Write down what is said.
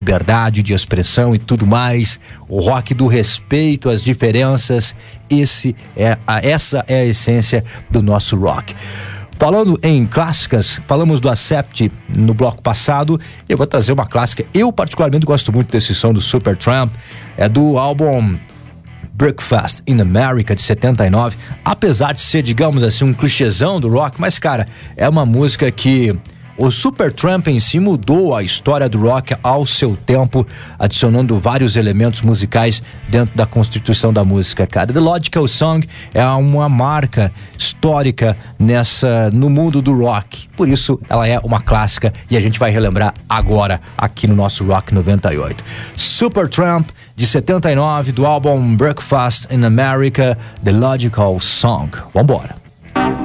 liberdade de expressão e tudo mais, o rock do respeito às diferenças. Essa é a essência do nosso rock. Falando em clássicas, falamos do Accept no bloco passado. Eu vou trazer uma clássica. Eu particularmente gosto muito desse som do Supertramp. É do álbum Breakfast in America, de 79. Apesar de ser, digamos assim, um clichêzão do rock, mas, cara, é uma música que o Supertramp em si mudou a história do rock ao seu tempo, adicionando vários elementos musicais dentro da constituição da música, cara. The Logical Song é uma marca histórica no mundo do rock. Por isso, ela é uma clássica e a gente vai relembrar agora aqui no nosso Rock 98. Supertramp, de 79, do álbum Breakfast in America, The Logical Song. Vambora!